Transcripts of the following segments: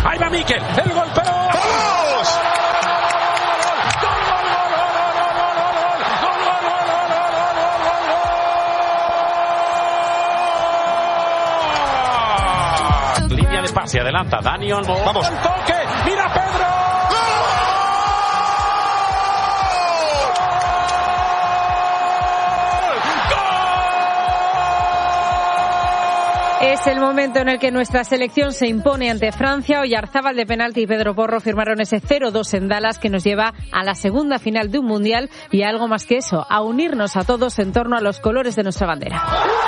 Ahí va Mikel, el golpeo. ¡Vamos! Línea de pase, adelanta Dani Olmo. Vamos. El toque, mira Pedro. Es el momento en el que nuestra selección se impone ante Francia. Oyarzábal de penalti y Pedro Porro firmaron ese 0-2 en Dallas que nos lleva a la segunda final de un mundial y a algo más que eso, a unirnos a todos en torno a los colores de nuestra bandera.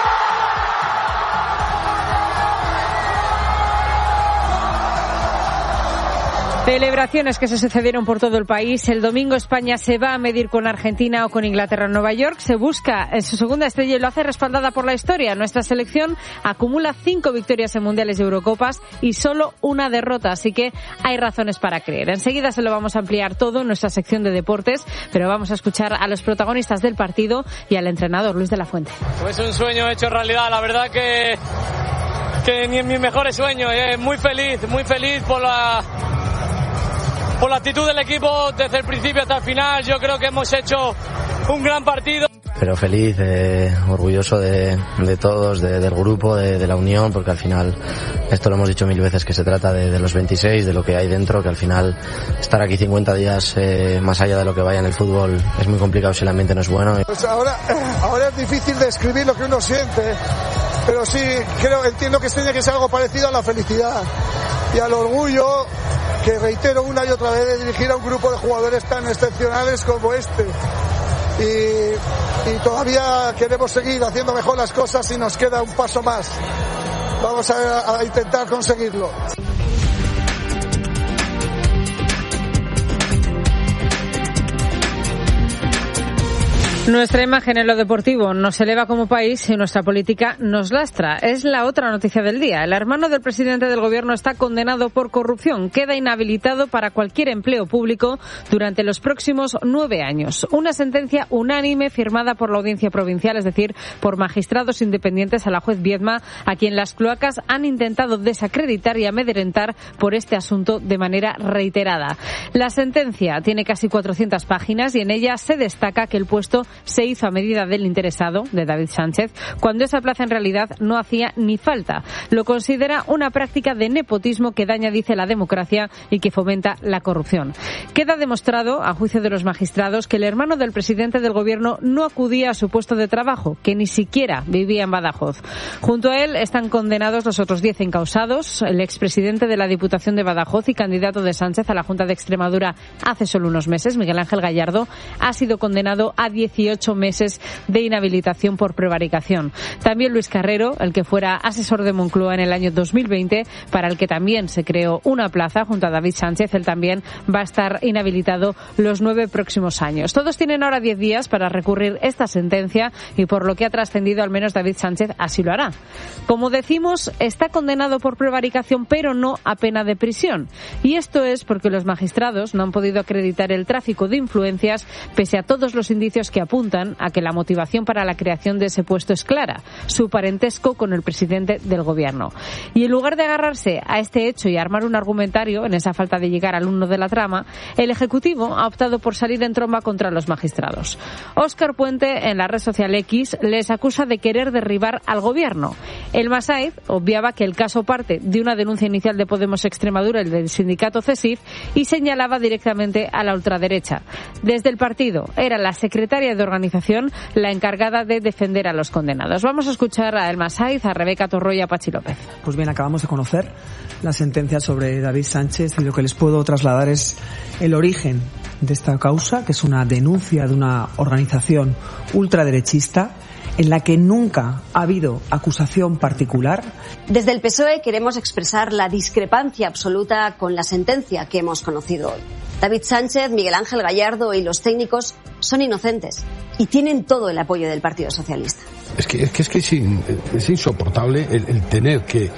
Celebraciones que se sucedieron por todo el país. El domingo España se va a medir con Argentina o con Inglaterra en Nueva York. Se busca su segunda estrella y lo hace respaldada por la historia. Nuestra selección acumula 5 victorias en mundiales y Eurocopas y solo una derrota, así que hay razones para creer. Enseguida se lo vamos a ampliar todo en nuestra sección de deportes, pero vamos a escuchar a los protagonistas del partido y al entrenador Luis de la Fuente. Pues un sueño hecho realidad, la verdad que ni en mis mejores sueños. Muy feliz por la actitud del equipo desde el principio hasta el final. Yo creo que hemos hecho un gran partido. Pero feliz, orgulloso de todos, del grupo, de la unión, porque al final, esto lo hemos dicho 1000 veces, que se trata de los 26, de lo que hay dentro, que al final estar aquí 50 días más allá de lo que vaya en el fútbol es muy complicado si el ambiente no es bueno. Pues ahora es difícil describir lo que uno siente, pero sí entiendo que tiene que ser algo parecido a la felicidad y al orgullo, que reitero una y otra vez, de dirigir a un grupo de jugadores tan excepcionales como este. Y todavía queremos seguir haciendo mejor las cosas y nos queda un paso más. Vamos a intentar conseguirlo. Nuestra imagen en lo deportivo nos eleva como país y nuestra política nos lastra. Es la otra noticia del día. El hermano del presidente del gobierno está condenado por corrupción. Queda inhabilitado para cualquier empleo público durante los próximos 9 años. Una sentencia unánime firmada por la Audiencia Provincial, es decir, por magistrados independientes a la juez Viedma, a quien las cloacas han intentado desacreditar y amedrentar por este asunto de manera reiterada. La sentencia tiene casi 400 páginas y en ella se destaca que el puesto se hizo a medida del interesado, de David Sánchez, cuando esa plaza en realidad no hacía ni falta. Lo considera una práctica de nepotismo que daña, dice, la democracia y que fomenta la corrupción. Queda demostrado, a juicio de los magistrados, que el hermano del presidente del gobierno no acudía a su puesto de trabajo, que ni siquiera vivía en Badajoz. Junto a él están condenados los otros 10 encausados. El expresidente de la Diputación de Badajoz y candidato de Sánchez a la Junta de Extremadura hace solo unos meses, Miguel Ángel Gallardo, ha sido condenado a 18 meses de inhabilitación por prevaricación. También Luis Carrero, el que fuera asesor de Moncloa en el año 2020, para el que también se creó una plaza junto a David Sánchez, él también va a estar inhabilitado los 9 próximos años. Todos tienen ahora 10 días para recurrir esta sentencia y, por lo que ha trascendido, al menos David Sánchez así lo hará. Como decimos, está condenado por prevaricación, pero no a pena de prisión. Y esto es porque los magistrados no han podido acreditar el tráfico de influencias, pese a todos los indicios que apuntan a que la motivación para la creación de ese puesto es clara, su parentesco con el presidente del gobierno. Y en lugar de agarrarse a este hecho y armar un argumentario en esa falta de llegar al uno de la trama, el Ejecutivo ha optado por salir en tromba contra los magistrados. Óscar Puente, en la red social X, les acusa de querer derribar al gobierno. El Masaiz obviaba que el caso parte de una denuncia inicial de Podemos Extremadura, el del sindicato CESIF, y señalaba directamente a la ultraderecha. Desde el partido era la secretaria de organización la encargada de defender a los condenados. Vamos a escuchar a El Masaiz, a Rebeca Torro y a Pachi López. Pues bien, acabamos de conocer la sentencia sobre David Sánchez y lo que les puedo trasladar es el origen de esta causa, que es una denuncia de una organización ultraderechista en la que nunca ha habido acusación particular. Desde el PSOE queremos expresar la discrepancia absoluta con la sentencia que hemos conocido hoy. David Sánchez, Miguel Ángel Gallardo y los técnicos son inocentes y tienen todo el apoyo del Partido Socialista. Es insoportable el tener que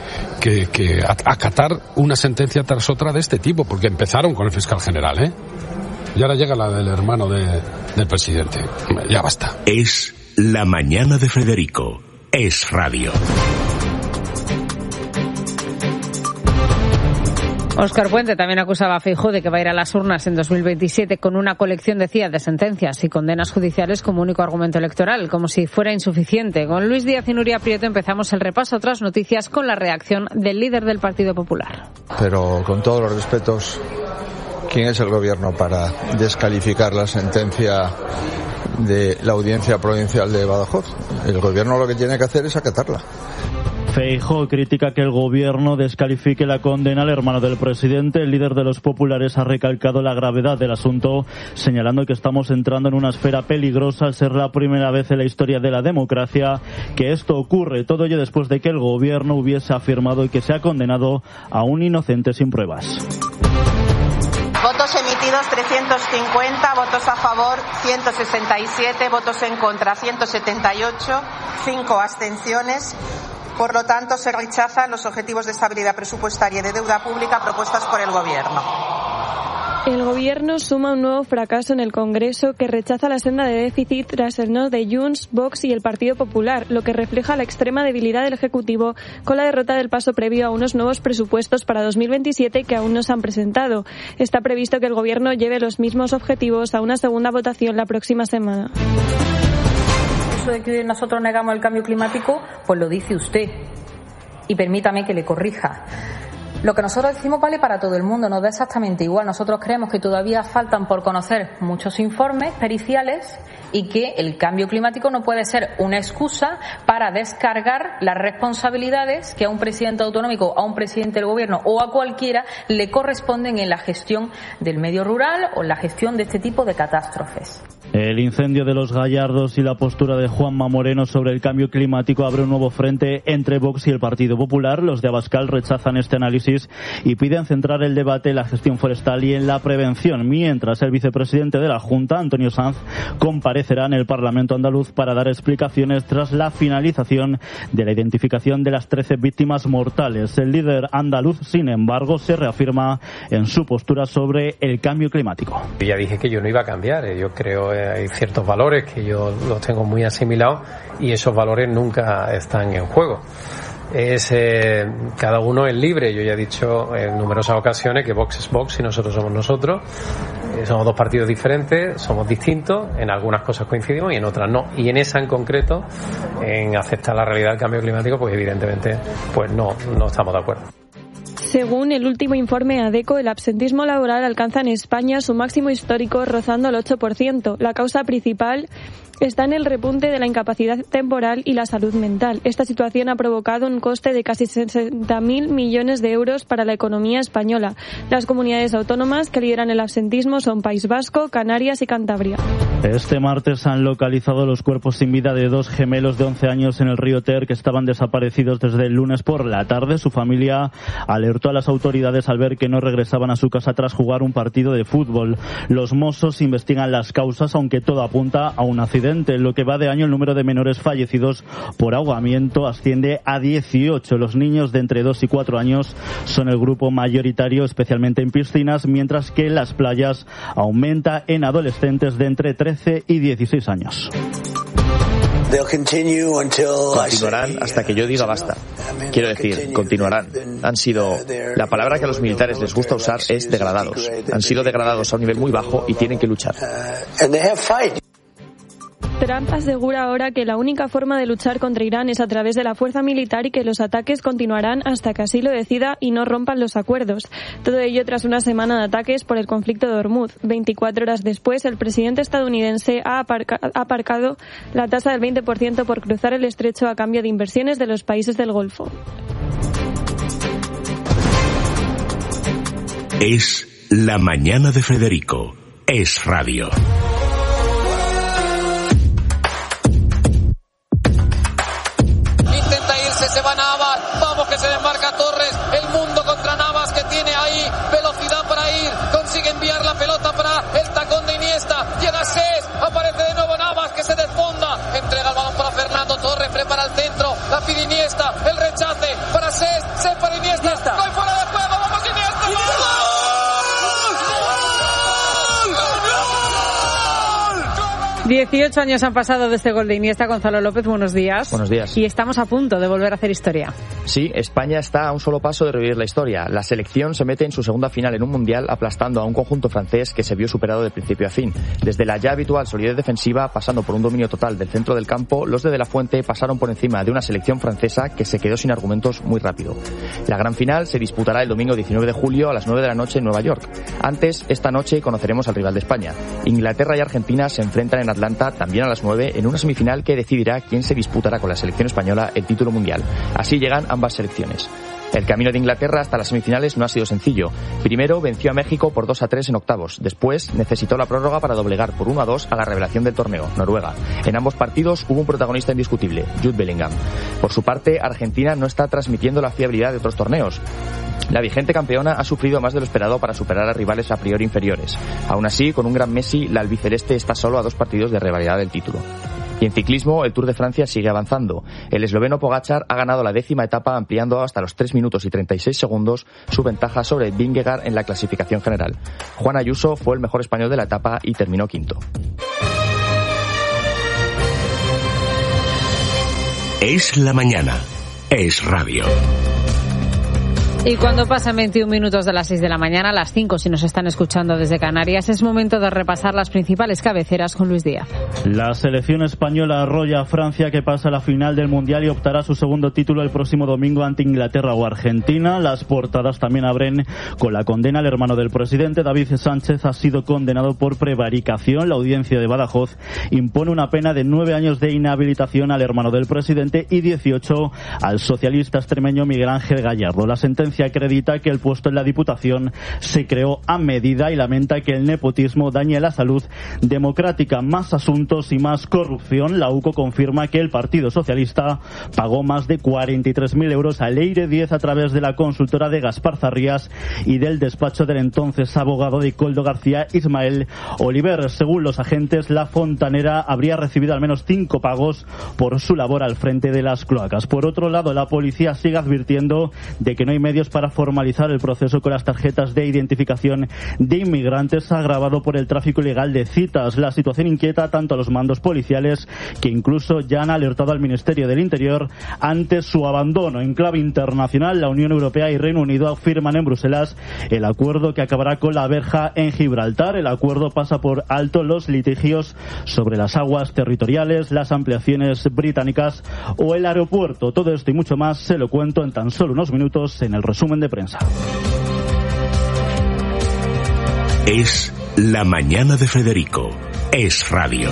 acatar una sentencia tras otra de este tipo, porque empezaron con el fiscal general, ¿eh? Y ahora llega la del hermano del presidente. Ya basta. Es la mañana de Federico. Es radio. Óscar Puente también acusaba a Feijóo de que va a ir a las urnas en 2027 con una colección, decía, de sentencias y condenas judiciales como único argumento electoral, como si fuera insuficiente. Con Luis Díaz y Nuria Prieto empezamos el repaso a otras noticias con la reacción del líder del Partido Popular. Pero con todos los respetos, ¿quién es el gobierno para descalificar la sentencia de la Audiencia Provincial de Badajoz? El gobierno lo que tiene que hacer es acatarla. Feijóo critica que el gobierno descalifique la condena al hermano del presidente. El líder de los populares ha recalcado la gravedad del asunto, señalando que estamos entrando en una esfera peligrosa al ser la primera vez en la historia de la democracia que esto ocurre. Todo ello después de que el gobierno hubiese afirmado y que se ha condenado a un inocente sin pruebas. Votos emitidos 350, votos a favor 167, votos en contra 178, 5 abstenciones. Por lo tanto, se rechazan los objetivos de estabilidad presupuestaria y de deuda pública propuestos por el Gobierno. El Gobierno suma un nuevo fracaso en el Congreso que rechaza la senda de déficit tras el no de Junts, Vox y el Partido Popular, lo que refleja la extrema debilidad del Ejecutivo con la derrota del paso previo a unos nuevos presupuestos para 2027 que aún no se han presentado. Está previsto que el Gobierno lleve los mismos objetivos a una segunda votación la próxima semana. Eso de que nosotros negamos el cambio climático, pues lo dice usted. Y permítame que le corrija. Lo que nosotros decimos vale para todo el mundo, nos da exactamente igual. Nosotros creemos que todavía faltan por conocer muchos informes periciales y que el cambio climático no puede ser una excusa para descargar las responsabilidades que a un presidente autonómico, a un presidente del gobierno o a cualquiera le corresponden en la gestión del medio rural o en la gestión de este tipo de catástrofes. El incendio de los Gallardos y la postura de Juanma Moreno sobre el cambio climático abre un nuevo frente entre Vox y el Partido Popular. Los de Abascal rechazan este análisis y piden centrar el debate en la gestión forestal y en la prevención, mientras el vicepresidente de la Junta, Antonio Sanz, comparecerá en el Parlamento andaluz para dar explicaciones tras la finalización de la identificación de las 13 víctimas mortales. El líder andaluz, sin embargo, se reafirma en su postura sobre el cambio climático. Ya dije que yo no iba a cambiar, yo creo hay ciertos valores que yo los tengo muy asimilados y esos valores nunca están en juego. Cada uno es libre. Yo ya he dicho en numerosas ocasiones que Vox es Vox y nosotros somos nosotros. Somos dos partidos diferentes, somos distintos, en algunas cosas coincidimos y en otras no. Y en esa en concreto, en aceptar la realidad del cambio climático, pues evidentemente pues no estamos de acuerdo. Según el último informe ADECO, el absentismo laboral alcanza en España su máximo histórico, rozando el 8%. La causa principal está en el repunte de la incapacidad temporal y la salud mental. Esta situación ha provocado un coste de casi 60.000 millones de euros para la economía española. Las comunidades autónomas que lideran el absentismo son País Vasco, Canarias y Cantabria. Este martes han localizado los cuerpos sin vida de 2 gemelos de 11 años en el río Ter que estaban desaparecidos desde el lunes por la tarde. Su familia alertó a las autoridades al ver que no regresaban a su casa tras jugar un partido de fútbol. Los Mossos investigan las causas, aunque todo apunta a un accidente. En lo que va de año, el número de menores fallecidos por ahogamiento asciende a 18. Los niños de entre 2 y 4 años son el grupo mayoritario, especialmente en piscinas, mientras que en las playas aumenta en adolescentes de entre 13 y 16 años. Continuarán hasta que yo diga basta. Quiero decir, continuarán. La palabra que a los militares les gusta usar es degradados. Han sido degradados a un nivel muy bajo y tienen que luchar. Trump asegura ahora que la única forma de luchar contra Irán es a través de la fuerza militar y que los ataques continuarán hasta que así lo decida y no rompan los acuerdos. Todo ello tras una semana de ataques por el conflicto de Hormuz. 24 horas después, el presidente estadounidense ha aparcado la tasa del 20% por cruzar el estrecho a cambio de inversiones de los países del Golfo. Es la mañana de Federico. Es radio. Se va Navas, vamos que se desmarca Torres, el mundo contra Navas que tiene ahí velocidad para ir, consigue enviar la pelota para el tacón de Iniesta, llega Sés, aparece de nuevo Navas que se desfonda, entrega el balón para Fernando Torres, prepara el centro, la pide Iniesta, el rechace para Sés para Iniesta, gol fuera de juego, vamos Iniesta, ¡gol! 18 años han pasado de este gol de Iniesta. Gonzalo López, buenos días. Buenos días. Y estamos a punto de volver a hacer historia. Sí, España está a un solo paso de revivir la historia. La selección se mete en su segunda final en un mundial aplastando a un conjunto francés que se vio superado de principio a fin. Desde la ya habitual solidez defensiva, pasando por un dominio total del centro del campo, los de la Fuente pasaron por encima de una selección francesa que se quedó sin argumentos muy rápido. La gran final se disputará el domingo 19 de julio a las 9 de la noche en Nueva York. Antes, esta noche conoceremos al rival de España. Inglaterra y Argentina se enfrentan en Atlanta también a las 9 en una semifinal que decidirá quién se disputará con la selección española el título mundial. Así llegan ambas selecciones. El camino de Inglaterra hasta las semifinales no ha sido sencillo. Primero venció a México por 2-3 en octavos. Después necesitó la prórroga para doblegar por 1-2 a la revelación del torneo, Noruega. En ambos partidos hubo un protagonista indiscutible, Jude Bellingham. Por su parte, Argentina no está transmitiendo la fiabilidad de otros torneos. La vigente campeona ha sufrido más de lo esperado para superar a rivales a priori inferiores. Aún así, con un gran Messi, la albiceleste está solo a 2 partidos de rivalidad del título. Y en ciclismo, el Tour de Francia sigue avanzando. El esloveno Pogačar ha ganado la 10ª etapa, ampliando hasta los 3 minutos y 36 segundos su ventaja sobre Vingegaard en la clasificación general. Juan Ayuso fue el mejor español de la etapa y terminó quinto. Es la mañana. Es radio. Y cuando pasan 21 minutos de las 6 de la mañana, a las 5 si nos están escuchando desde Canarias, es momento de repasar las principales cabeceras con Luis Díaz. La selección española arrolla a Francia, que pasa a la final del Mundial y optará a su segundo título el próximo domingo ante Inglaterra o Argentina. Las portadas también abren con la condena al hermano del presidente. David Sánchez ha sido condenado por prevaricación. La audiencia de Badajoz impone una pena de 9 años de inhabilitación al hermano del presidente y 18 al socialista extremeño Miguel Ángel Gallardo. La sentencia acredita que el puesto en la Diputación se creó a medida y lamenta que el nepotismo dañe la salud democrática. Más asuntos y más corrupción. La UCO confirma que el Partido Socialista pagó más de 43.000 euros a Leire 10 a través de la consultora de Gaspar Zarrías y del despacho del entonces abogado de Coldo García, Ismael Oliver. Según los agentes, la fontanera habría recibido al menos 5 pagos por su labor al frente de las cloacas. Por otro lado, la policía sigue advirtiendo de que no hay medios para formalizar el proceso con las tarjetas de identificación de inmigrantes, agravado por el tráfico ilegal de citas. La situación inquieta tanto a los mandos policiales, que incluso ya han alertado al Ministerio del Interior ante su abandono. En clave internacional, la Unión Europea y Reino Unido firman en Bruselas el acuerdo que acabará con la verja en Gibraltar. El acuerdo pasa por alto los litigios sobre las aguas territoriales, las ampliaciones británicas o el aeropuerto. Todo esto y mucho más se lo cuento en tan solo unos minutos en el resumen de prensa. Es la mañana de Federico. Es radio.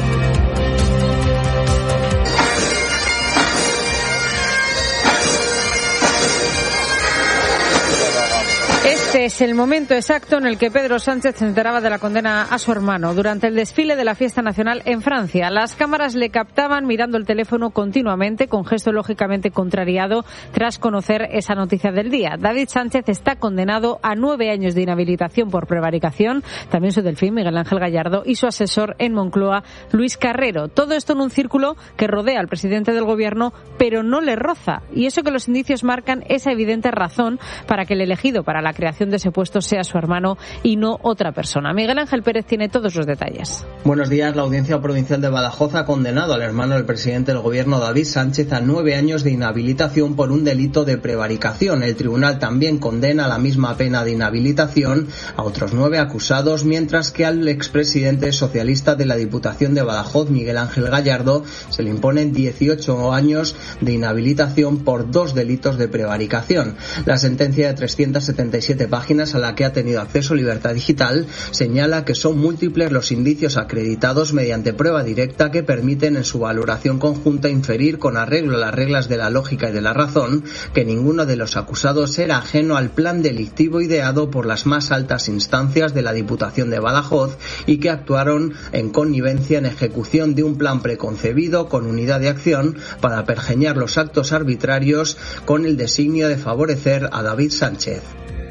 Este es el momento exacto en el que Pedro Sánchez se enteraba de la condena a su hermano durante el desfile de la fiesta nacional en Francia. Las cámaras le captaban mirando el teléfono continuamente, con gesto lógicamente contrariado tras conocer esa noticia del día. David Sánchez está condenado a 9 años de inhabilitación por prevaricación, también su delfín Miguel Ángel Gallardo y su asesor en Moncloa, Luis Carrero. Todo esto en un círculo que rodea al presidente del gobierno, pero no le roza. Y eso que los indicios marcan esa evidente razón para que el elegido para la creación de ese puesto sea su hermano y no otra persona. Miguel Ángel Pérez tiene todos los detalles. Buenos días. La Audiencia Provincial de Badajoz ha condenado al hermano del presidente del gobierno, David Sánchez, a 9 años de inhabilitación por un delito de prevaricación. El tribunal también condena la misma pena de inhabilitación a otros 9 acusados, mientras que al expresidente socialista de la Diputación de Badajoz, Miguel Ángel Gallardo, se le imponen 18 años de inhabilitación por 2 delitos de prevaricación. La sentencia de 377 páginas a la que ha tenido acceso Libertad Digital señala que son múltiples los indicios acreditados mediante prueba directa que permiten en su valoración conjunta inferir, con arreglo a las reglas de la lógica y de la razón, que ninguno de los acusados era ajeno al plan delictivo ideado por las más altas instancias de la Diputación de Badajoz y que actuaron en connivencia en ejecución de un plan preconcebido con unidad de acción para pergeñar los actos arbitrarios con el designio de favorecer a David Sánchez.